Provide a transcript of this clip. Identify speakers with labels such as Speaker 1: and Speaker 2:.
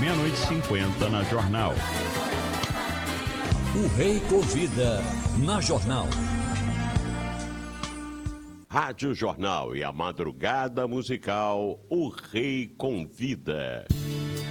Speaker 1: meia-noite e 50 na Jornal.
Speaker 2: O Rei convida na Jornal.
Speaker 3: Rádio Jornal e a madrugada musical, o Rei convida.